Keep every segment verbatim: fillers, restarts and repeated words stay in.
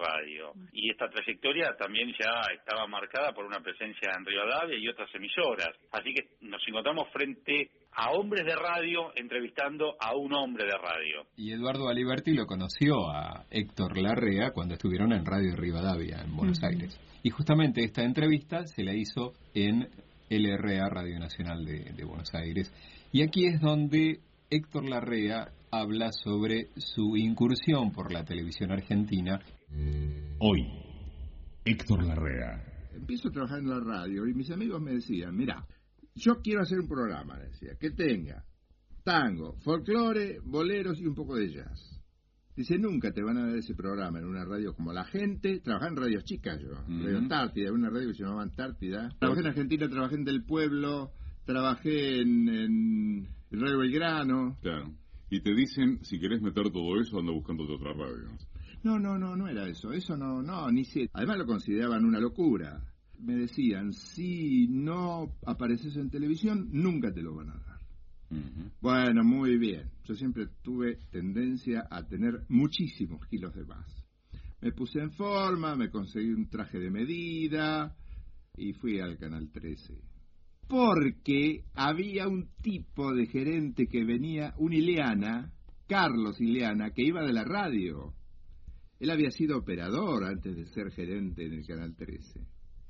radio. Y esta trayectoria también ya estaba marcada por una presencia en Rivadavia y otras emisoras. Así que nos encontramos frente a hombres de radio entrevistando a un hombre de radio. Y Eduardo Aliberti lo conoció a Héctor Larrea cuando estuvieron en Radio Rivadavia, en Buenos uh-huh. Aires. Y justamente esta entrevista se la hizo en L R A, Radio Nacional de, de Buenos Aires. Y aquí es donde Héctor Larrea habla sobre su incursión por la televisión argentina. Hoy, Héctor Larrea. Empiezo a trabajar en la radio y mis amigos me decían, mira, yo quiero hacer un programa, decía, que tenga tango, folclore, boleros y un poco de jazz. Dice, nunca te van a dar ese programa en una radio como La Gente. Trabajé en radios chicas yo, uh-huh. Radio Antártida, una radio que se llamaba Antártida. Trabajé en Argentina, trabajé en Del Pueblo, trabajé en, en Radio Belgrano. Claro. Y te dicen, si querés meter todo eso, anda buscándote otra radio. No, no, no, no era eso. Eso no, no, ni si. Además lo consideraban una locura. Me decían, si no apareces en televisión, nunca te lo van a dar. Uh-huh. Bueno, muy bien. Yo siempre tuve tendencia a tener muchísimos kilos de más. Me puse en forma, me conseguí un traje de medida y fui al Canal trece. Porque había un tipo de gerente que venía, un Ileana, Carlos Ileana, que iba de la radio. Él había sido operador antes de ser gerente en el Canal trece.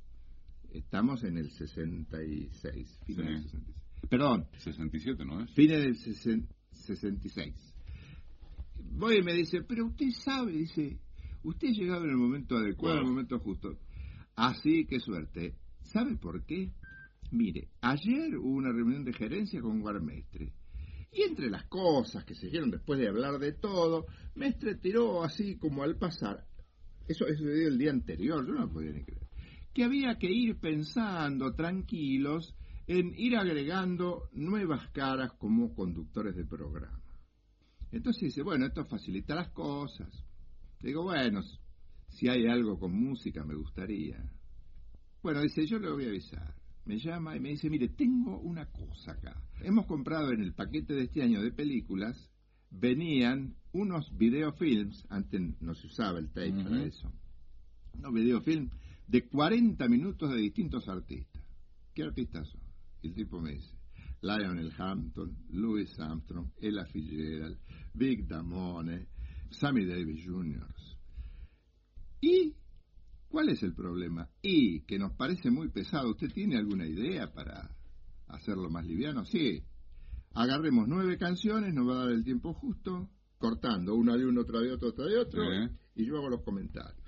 Estamos en el sesenta y seis, fines sí. del sesenta y seis. Perdón. sesenta y siete, ¿no es? Fines del sesenta y seis. Voy y me dice, pero usted sabe, dice, usted ha llegado en el momento adecuado, en el momento justo. Así, qué suerte. ¿Sabe por qué? Mire, ayer hubo una reunión de gerencia con Guarmestre. Y entre las cosas que se dijeron después de hablar de todo, Mestre tiró así como al pasar. Eso sucedió el día anterior, yo no lo podía ni creer. Que había que ir pensando tranquilos en ir agregando nuevas caras como conductores de programa. Entonces dice, bueno, esto facilita las cosas. Digo, bueno, si hay algo con música me gustaría. Bueno, dice, yo le voy a avisar. Me llama y me dice, mire, tengo una cosa acá. Hemos comprado en el paquete de este año de películas, venían unos videofilms, antes no se usaba el tape uh-huh. para eso, unos videofilms de cuarenta minutos de distintos artistas. ¿Qué artistas son? El tipo me dice, Lionel Hampton, Louis Armstrong, Ella Fitzgerald, Vic Damone, Sammy Davis junior ¿Y cuál es el problema? Y que nos parece muy pesado. ¿Usted tiene alguna idea para hacerlo más liviano? Sí. Agarremos nueve canciones, nos va a dar el tiempo justo, cortando una de uno, otra de otro, otra de otro, ¿Eh? y yo hago los comentarios.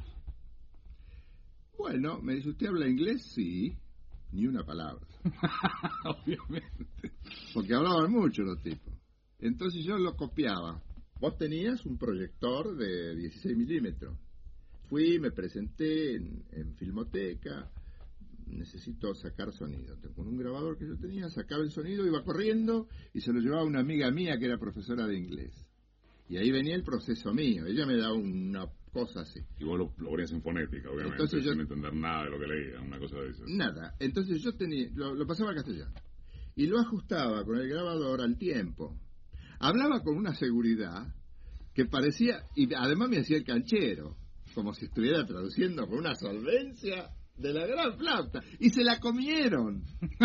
Bueno, me dice, ¿usted habla inglés? Sí. Ni una palabra. Obviamente. Porque hablaban mucho los tipos. Entonces yo lo copiaba. Vos tenías un proyector de dieciséis milímetros. Fui, me presenté en, en Filmoteca. Necesito sacar sonido. Con un grabador que yo tenía, sacaba el sonido, iba corriendo y se lo llevaba a una amiga mía que era profesora de inglés. Y ahí venía el proceso mío. Ella me daba una cosa así. Y vos lo, lo ponías en fonética, obviamente, Entonces yo, sin entender nada de lo que leía, una cosa de esas. Nada. Entonces yo tenía, lo, lo pasaba al castellano. Y lo ajustaba con el grabador al tiempo. Hablaba con una seguridad que parecía, y además me hacía el canchero, como si estuviera traduciendo con una solvencia de la gran flauta. Y se la comieron.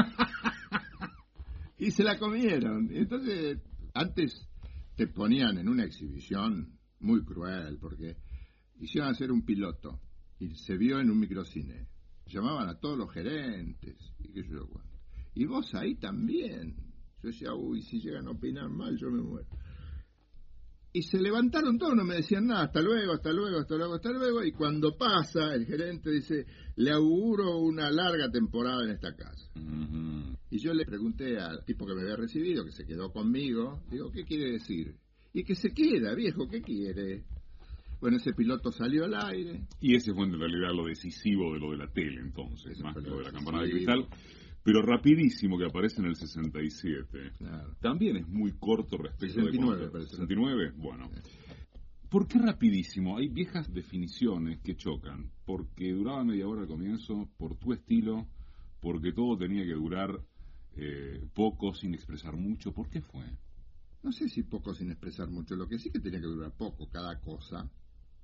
y se la comieron. Entonces, antes te ponían en una exhibición muy cruel, porque hicieron hacer un piloto y se vio en un microcine. Llamaban a todos los gerentes y qué sé yo cuánto. Y vos ahí también. Yo decía, uy, si llegan a opinar mal, yo me muero. Y se levantaron todos, no me decían nada, hasta luego, hasta luego, hasta luego, hasta luego. Y cuando pasa, el gerente dice, le auguro una larga temporada en esta casa. Uh-huh. Y yo le pregunté al tipo que me había recibido, que se quedó conmigo, digo, ¿qué quiere decir? Y que se queda, viejo, ¿qué quiere? Bueno, ese piloto salió al aire. Y ese fue en realidad lo decisivo de lo de la tele, entonces, ese más que lo de la campana de cristal. Pero rapidísimo, que aparece en el sesenta y siete. Claro. También es muy corto respecto sesenta y nueve, de... ¿sesenta y nueve? Bueno. ¿Por qué rapidísimo? Hay viejas definiciones que chocan. Porque duraba media hora al comienzo, por tu estilo, porque todo tenía que durar eh, poco, sin expresar mucho. ¿Por qué fue? No sé si poco sin expresar mucho. Lo que sí que tenía que durar poco cada cosa.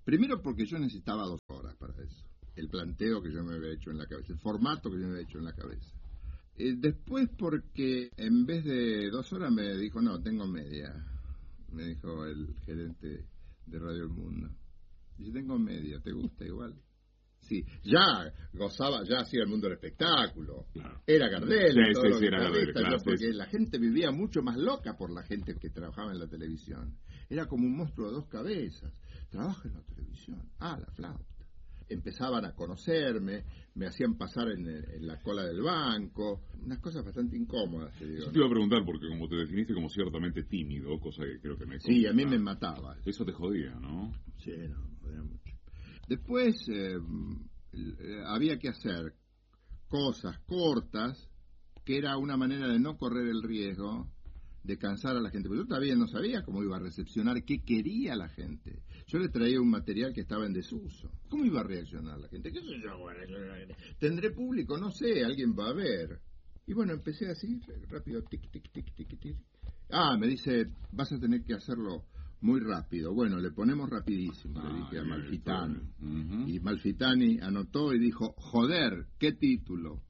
Primero porque yo necesitaba dos horas para eso. El planteo que yo me había hecho en la cabeza, el formato que yo me había hecho en la cabeza. Eh, después porque en vez de dos horas me dijo, no, tengo media. Me dijo el gerente de Radio El Mundo. Dice, tengo media, ¿te gusta igual? Sí, ya gozaba, ya hacía el mundo del espectáculo. Claro. Era Gardel, sí, todo sí, lo sí, era Gardel, claro, porque sí. La gente vivía mucho más loca por la gente que trabajaba en la televisión. Era como un monstruo de dos cabezas. Trabaja en la televisión. Ah, la flauta. Empezaban a conocerme, me hacían pasar en, en la cola del banco, unas cosas bastante incómodas, te digo. Yo te iba a preguntar, porque como te definiste como ciertamente tímido, cosa que creo que me Sí, a mí me mataba. Eso te jodía, ¿no? Sí, no, me jodía mucho. Después eh, eh, había que hacer cosas cortas, que era una manera de no correr el riesgo de cansar a la gente, pero yo todavía no sabía cómo iba a recepcionar, qué quería la gente. Yo le traía un material que estaba en desuso. ¿Cómo iba a reaccionar la gente? ¿Qué sé yo? ¿Tendré público? No sé, alguien va a ver. Y bueno, empecé así, rápido, tic, tic, tic, tic, tic. Ah, me dice, vas a tener que hacerlo muy rápido. Bueno, le ponemos rapidísimo, ah, le dije a Malfitani. Uh-huh. Y Malfitani anotó y dijo, joder, ¿qué título?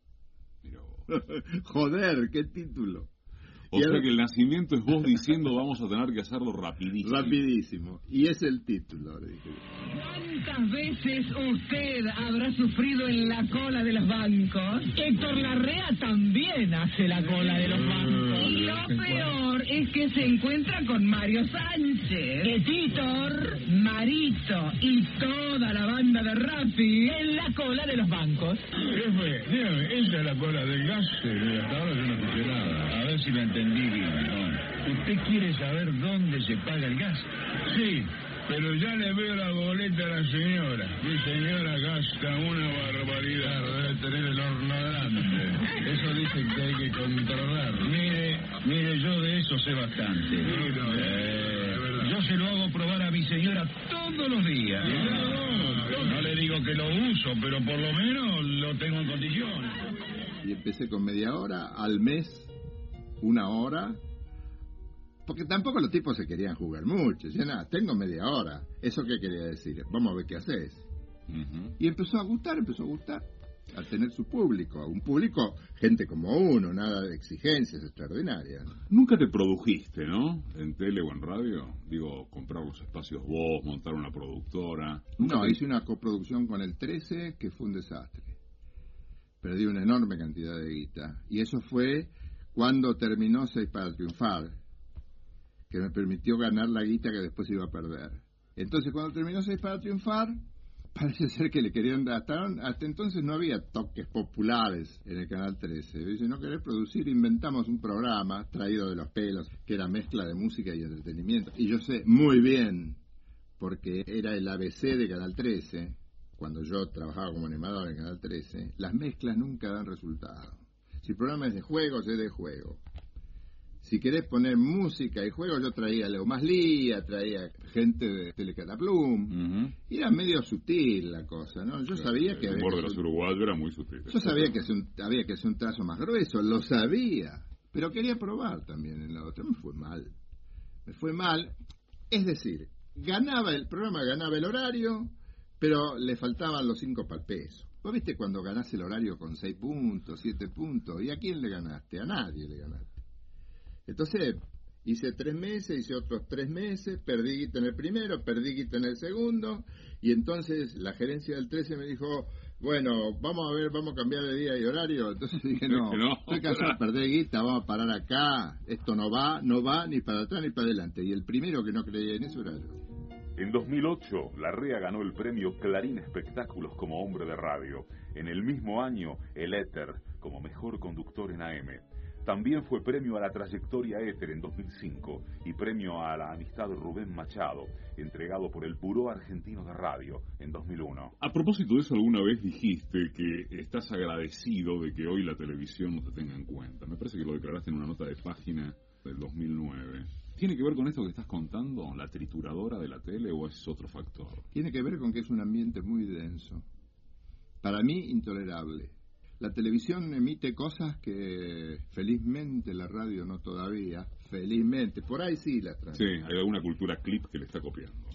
Joder, ¿qué título? O y sea el... que el nacimiento es vos diciendo vamos a tener que hacerlo rapidísimo. Rapidísimo. Y es el título. ¿Cuántas veces usted habrá sufrido en la cola de los bancos? Héctor Larrea también hace la cola de los bancos. Y lo peor es que se encuentra con Mario Sánchez, Títor, Marito y toda la banda de Rappi en la cola de los bancos. Jefe, dígame, esa es la cola del gas. Hasta ahora yo no escuché nada. A ver si me entendí bien, ¿no? ¿Usted quiere saber dónde se paga el gas? Sí, pero ya le veo la boleta a la señora. Mi señora gasta una barbaridad, debe tener el horno grande. Eso dicen que hay que controlar. Mire, mire, yo de eso sé bastante. Sí, no, eh, yo se lo hago probar a mi señora todos los días. No, no le digo que lo uso, pero por lo menos lo tengo en condiciones. Y empecé con media hora, al mes una hora, porque tampoco los tipos se querían jugar mucho. Decían, nada, tengo media hora. ¿Eso qué quería decir? Vamos a ver qué haces. Uh-huh. Y empezó a gustar, empezó a gustar, a tener su público. Un público, gente como uno, nada de exigencias extraordinarias. Nunca te produjiste, ¿no? En tele o en radio. Digo, comprar los espacios vos, montar una productora. No, te... hice una coproducción con el trece que fue un desastre. Perdí una enorme cantidad de guita. Y eso fue cuando terminó Seis para Triunfar, que me permitió ganar la guita que después iba a perder. Entonces, cuando terminó Seis para Triunfar, parece ser que le querían dar, hasta, hasta entonces no había toques populares en el Canal trece. Dice, no querés producir, inventamos un programa traído de los pelos, que era mezcla de música y entretenimiento. Y yo sé muy bien, porque era el A B C de Canal trece, cuando yo trabajaba como animador en Canal trece, las mezclas nunca dan resultado. Si el programa es de juegos, es de juego. Si querés poner música y juegos, yo traía a Leo Maslía, traía gente de Telecataplum, uh-huh. Y era medio sutil la cosa, ¿no? Yo claro, sabía que el había humor que de los uruguayos era muy sutil. Yo sabía que hacer un, había que hacer un trazo más grueso, lo sabía, pero quería probar también en la otra. Me fue mal, me fue mal. Es decir, ganaba el programa, ganaba el horario, pero le faltaban los cinco para el peso. ¿Vos viste cuando ganás el horario con seis puntos, siete puntos? ¿Y a quién le ganaste? A nadie le ganaste. Entonces, hice tres meses, hice otros tres meses, perdí guita en el primero, perdí guita en el segundo, y entonces la gerencia del trece me dijo, bueno, vamos a ver, vamos a cambiar de día y horario. Entonces dije, no, no. Estoy cansado de perder guita, vamos a parar acá, esto no va, no va ni para atrás ni para adelante. Y el primero que no creía en eso era yo. En dos mil ocho, Larrea ganó el premio Clarín Espectáculos como hombre de radio. En el mismo año, el Éter como mejor conductor en A M. También fue premio a la trayectoria Éter en dos mil cinco y premio a la amistad Rubén Machado, entregado por el Buró Argentino de Radio en dos mil uno. A propósito de eso, alguna vez dijiste que estás agradecido de que hoy la televisión no te tenga en cuenta. Me parece que lo declaraste en una nota de página del dos mil nueve. ¿Tiene que ver con esto que estás contando, la trituradora de la tele, o es otro factor? Tiene que ver con que es un ambiente muy denso. Para mí, intolerable. La televisión emite cosas que felizmente la radio no todavía. Felizmente. Por ahí sí las transmite. Sí, hay alguna cultura clip que le está copiando.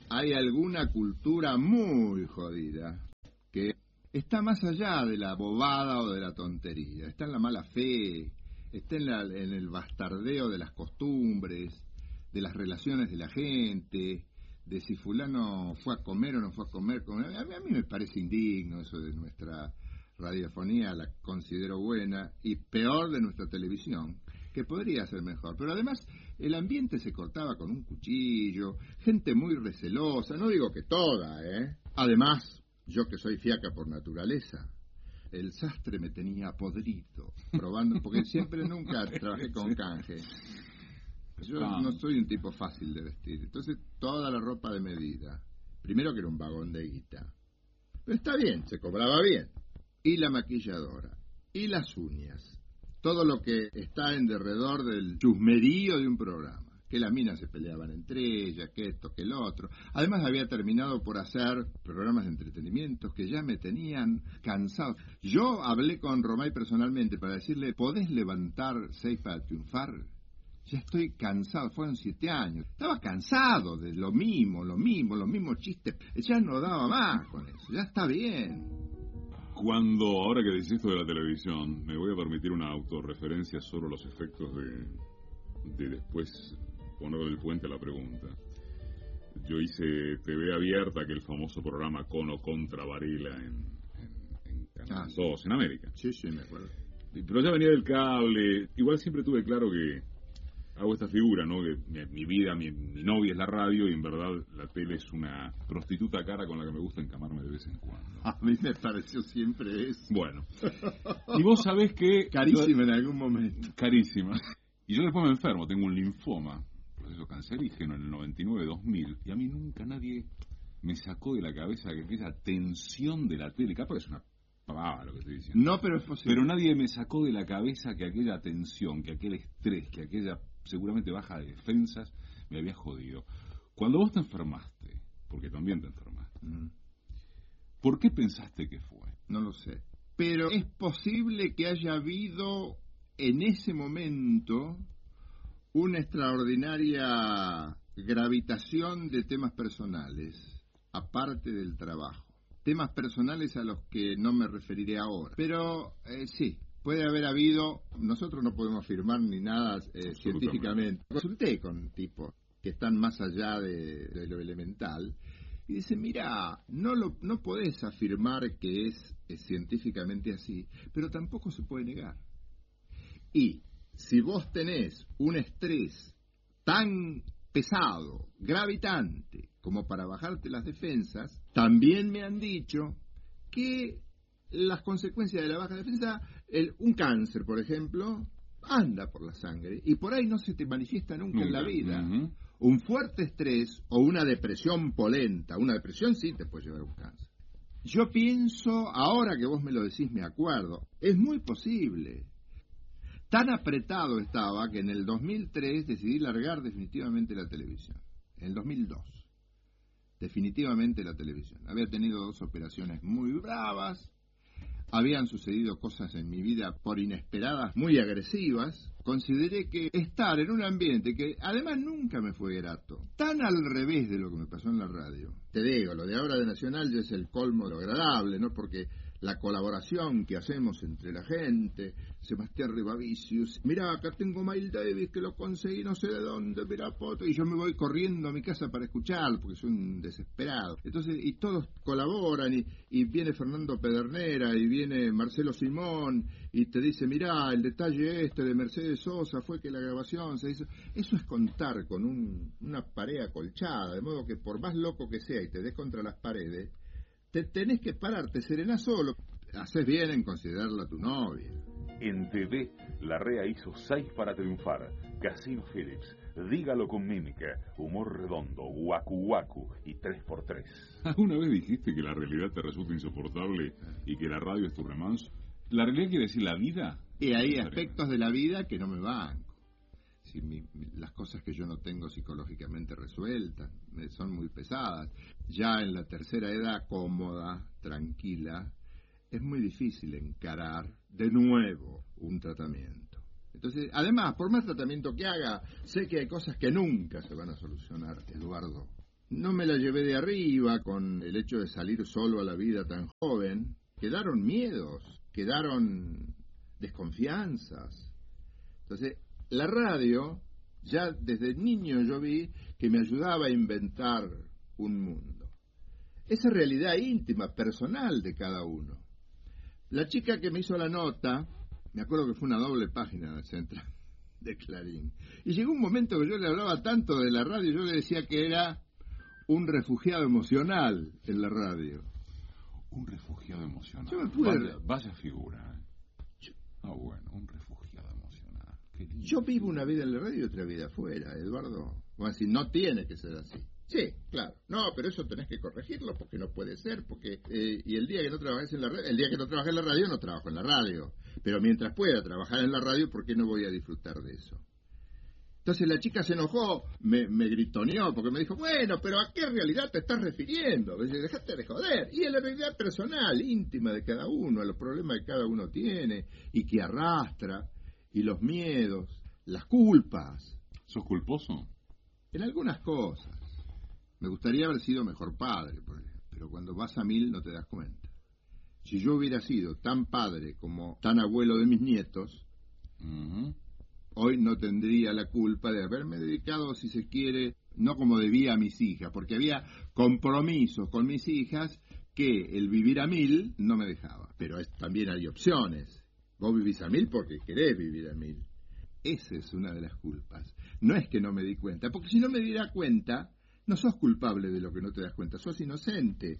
hay alguna cultura muy jodida que está más allá de la bobada o de la tontería, está en la mala fe, está en, la, en el bastardeo de las costumbres, de las relaciones de la gente, de si fulano fue a comer o no fue a comer. A mí, a mí me parece indigno eso de nuestra radiofonía, la considero buena, y peor de nuestra televisión, que podría ser mejor. Pero además el ambiente se cortaba con un cuchillo, gente muy recelosa, no digo que toda, ¿eh? Además, yo que soy fiaca por naturaleza, el sastre me tenía podrido, probando, porque siempre nunca trabajé con canje. Yo no soy un tipo fácil de vestir, entonces toda la ropa de medida. Primero que era un vagón de guita. Pero está bien, se cobraba bien. Y la maquilladora, y las uñas, todo lo que está en derredor del chusmerío de un programa. Que las minas se peleaban entre ellas, que esto, que el otro. Además había terminado por hacer programas de entretenimiento que ya me tenían cansado. Yo hablé con Romay personalmente para decirle, ¿podés levantar seis para triunfar? Ya estoy cansado, fueron siete años. Estaba cansado de lo mismo, lo mismo, los mismos chistes. Ya no daba más con eso, ya está bien. Cuando, ahora que decís esto de la televisión, me voy a permitir una autorreferencia sobre los efectos de, de después poner el puente a la pregunta. Yo hice T V abierta, aquel famoso programa Con o Contra Varela en, en, en Canal ah, dos, en América. Sí, sí, me acuerdo. Pero ya venía del cable. Igual siempre tuve claro que hago esta figura, ¿no? Que mi, mi vida, mi, mi novia es la radio y en verdad la tele es una prostituta cara con la que me gusta encamarme de vez en cuando. A mí me pareció siempre eso. Bueno. Y vos sabés que... Carísima yo, en algún momento. Carísima. Y yo después me enfermo, tengo un linfoma, proceso cancerígeno en el noventa y nueve dos mil, y a mí nunca nadie me sacó de la cabeza que aquella tensión de la tele, capaz es una pavada lo que estoy diciendo. No, pero es posible. Pero nadie me sacó de la cabeza que aquella tensión, que aquel estrés, que aquella seguramente baja de defensas me había jodido. Cuando vos te enfermaste, porque también te enfermaste, mm. ¿por qué pensaste que fue? No lo sé. Pero es posible que haya habido en ese momento una extraordinaria gravitación de temas personales, aparte del trabajo. Temas personales a los que no me referiré ahora. Pero eh, sí, puede haber habido, nosotros no podemos afirmar ni nada eh, científicamente. Consulté con tipos que están más allá de, de lo elemental y dicen, mira, no lo no podés afirmar que es, es científicamente así, pero tampoco se puede negar. Y si vos tenés un estrés tan pesado, gravitante, como para bajarte las defensas, también me han dicho que las consecuencias de la baja defensa, el, un cáncer, por ejemplo, anda por la sangre y por ahí no se te manifiesta nunca, nunca. en la vida. Uh-huh. Un fuerte estrés o una depresión polenta, una depresión sí te puede llevar a un cáncer. Yo pienso, ahora que vos me lo decís, me acuerdo, es muy posible. Tan apretado estaba que en el dos mil tres decidí largar definitivamente la televisión. En el dos mil dos. Definitivamente la televisión. Había tenido dos operaciones muy bravas. Habían sucedido cosas en mi vida por inesperadas, muy agresivas. Consideré que estar en un ambiente que además nunca me fue grato, tan al revés de lo que me pasó en la radio. Te digo, lo de ahora de Nacional ya es el colmo de lo agradable, ¿no? Porque la colaboración que hacemos entre la gente, Sebastián Rivavicius, mirá, acá tengo Miles Davis que lo conseguí no sé de dónde, mirá, poto, y yo me voy corriendo a mi casa para escuchar, porque soy un desesperado. Entonces, y todos colaboran, y, y viene Fernando Pedernera, y viene Marcelo Simón, y te dice, mirá, el detalle este de Mercedes Sosa fue que la grabación se hizo. Eso es contar con un, una pared acolchada, de modo que por más loco que sea y te des contra las paredes, te tenés que parar, te serenás solo. Haces bien en considerarla tu novia. En T V, Larrea hizo seis para triunfar. Casino Phillips, Dígalo con mímica, Humor redondo, Guacu Guacu y tres por tres. ¿Alguna vez dijiste que la realidad te resulta insoportable y que la radio es tu remanso? ¿La realidad quiere decir la vida? Y hay aspectos de la vida que no me banco. Si mi, mi, las cosas que yo no tengo psicológicamente resueltas son muy pesadas. Ya en la tercera edad, cómoda, tranquila, es muy difícil encarar de nuevo un tratamiento. Entonces, además, por más tratamiento que haga, sé que hay cosas que nunca se van a solucionar, Eduardo. no me la llevé de arriba con el hecho de salir solo a la vida tan joven. Quedaron miedos, quedaron desconfianzas. Entonces, la radio, ya desde niño yo vi que me ayudaba a inventar un mundo. Esa realidad íntima, personal de cada uno. La chica que me hizo la nota, me acuerdo que fue una doble página en el centro de Clarín. Y llegó un momento que yo le hablaba tanto de la radio, yo le decía que era un refugiado emocional en la radio. Un refugiado emocional. Yo me pude... Vaya, vaya figura. ¿eh? Ah, bueno, un refugiado emocional. Qué lindo. Yo vivo una vida en la radio y otra vida afuera, Eduardo. Vamos a decir, no tiene que ser así. Sí, claro. No, pero eso tenés que corregirlo porque no puede ser, porque eh, y el día que no trabajes en la radio, el día que no trabajé en la radio no trabajo en la radio, pero mientras pueda trabajar en la radio, ¿por qué no voy a disfrutar de eso? Entonces la chica se enojó, me, me gritoneó porque me dijo, bueno, pero ¿a qué realidad te estás refiriendo? Me dice, dejate de joder. Y es la realidad personal, íntima de cada uno, a los problemas que cada uno tiene y que arrastra, y los miedos, las culpas. ¿Sos culposo? En algunas cosas. Me gustaría haber sido mejor padre, por ejemplo, pero cuando vas a mil no te das cuenta. Si yo hubiera sido tan padre como tan abuelo de mis nietos, uh-huh. hoy no tendría la culpa de haberme dedicado, si se quiere, no como debía a mis hijas, porque había compromisos con mis hijas que el vivir a mil no me dejaba. Pero es, también hay opciones. Vos vivís a mil porque querés vivir a mil. Esa es una de las culpas. No es que no me di cuenta, porque si no me diera cuenta... No sos culpable de lo que no te das cuenta, sos inocente,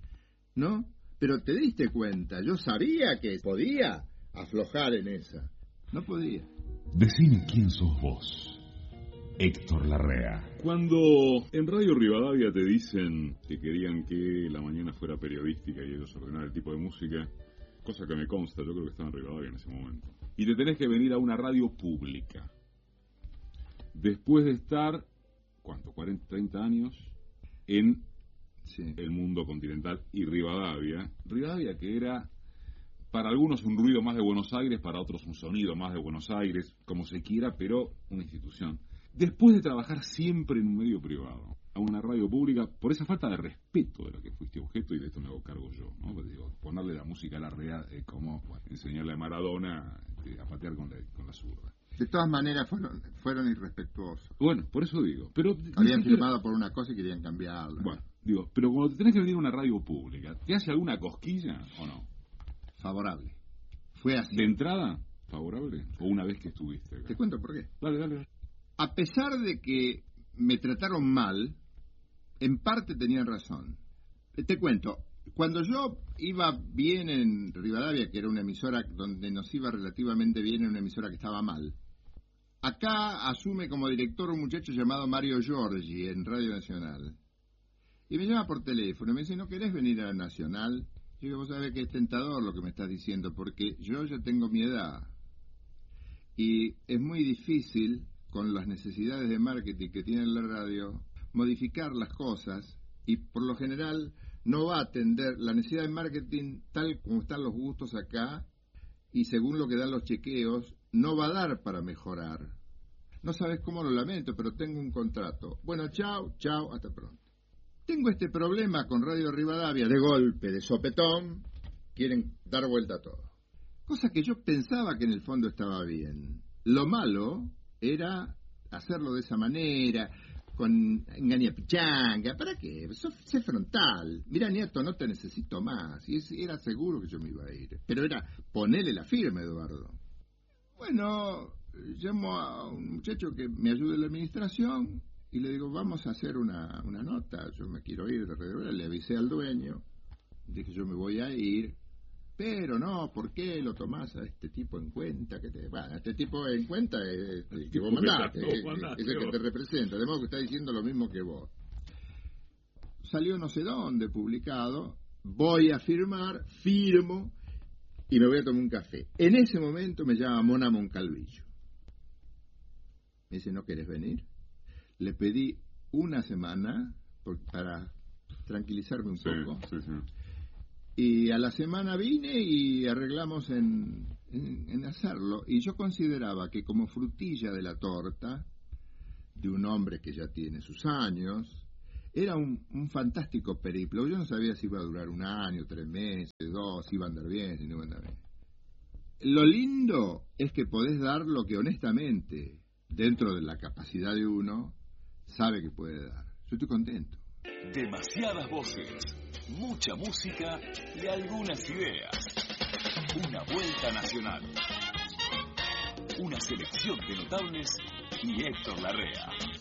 ¿no? Pero te diste cuenta, yo sabía que podía aflojar en esa, no podía. Decime quién sos vos, Héctor Larrea. Cuando en Radio Rivadavia te dicen que querían que la mañana fuera periodística y ellos ordenaran el tipo de música, cosa que me consta, yo creo que estaba en Rivadavia en ese momento, y te tenés que venir a una radio pública, después de estar... ¿Cuánto? cuarenta, treinta años en sí. el mundo continental y Rivadavia. Rivadavia que era para algunos un ruido más de Buenos Aires, para otros un sonido más de Buenos Aires, como se quiera, pero una institución. Después de trabajar siempre en un medio privado, a una radio pública, por esa falta de respeto de lo que fuiste objeto, y de esto me hago cargo yo, ¿no? Pues digo, ponerle la música a la Larrea es como bueno, enseñarle a Maradona este, a patear con la, con la zurda. De todas maneras fueron fueron irrespetuosos. Bueno, por eso digo. Pero habían firmado por una cosa y querían cambiarla. Bueno, digo, pero cuando te tenés que venir a una radio pública, ¿te hace alguna cosquilla o no? Favorable. Fue así. ¿De entrada, favorable? ¿O una vez que estuviste acá? Te cuento por qué. Dale, dale. A pesar de que me trataron mal, en parte tenían razón. Te cuento. Cuando yo iba bien en Rivadavia, que era una emisora donde nos iba relativamente bien, en una emisora que estaba mal, acá asume como director un muchacho llamado Mario Giorgi en Radio Nacional. Y me llama por teléfono y me dice, ¿no querés venir a la Nacional? Yo digo, vos sabés que es tentador lo que me estás diciendo, porque yo ya tengo mi edad. Y es muy difícil, con las necesidades de marketing que tiene la radio, modificar las cosas. Y por lo general no va a atender la necesidad de marketing tal como están los gustos acá. Y según lo que dan los chequeos, no va a dar para mejorar. No sabes cómo lo lamento, pero tengo un contrato. Bueno, chao, chao, hasta pronto. Tengo este problema con Radio Rivadavia, de golpe, de sopetón, quieren dar vuelta a todo. Cosa que yo pensaba que en el fondo estaba bien. Lo malo era hacerlo de esa manera, con engaña pichanga. ¿Para qué? Sé frontal. Mira, nieto, no te necesito más. Y era seguro que yo me iba a ir. Pero era ponerle la firma, Eduardo. Bueno, llamo a un muchacho que me ayude en la administración y le digo, vamos a hacer una, una nota. Yo me quiero ir de Redobera. Le avisé al dueño. Dije, yo me voy a ir. Pero no, ¿por qué lo tomás a este tipo en cuenta? Que te, bueno, este tipo en cuenta es el que vos mandaste, es, es el que te representa, de modo que está diciendo lo mismo que vos. Salió no sé dónde, publicado, voy a firmar, firmo, y me voy a tomar un café. En ese momento me llama Mona Moncalvillo. Me dice, ¿no querés venir? Le pedí una semana por, para tranquilizarme un sí, poco. Sí, sí. Y a la semana vine y arreglamos en, en, en hacerlo. Y yo consideraba que como frutilla de la torta, de un hombre que ya tiene sus años, era un, un fantástico periplo. Yo no sabía si iba a durar un año, tres meses, dos, si iba a andar bien, si no iba a andar bien. Lo lindo es que podés dar lo que honestamente, dentro de la capacidad de uno, sabe que puede dar. Yo estoy contento. Demasiadas voces, mucha música y algunas ideas. Una vuelta nacional. Una selección de notables y Héctor Larrea.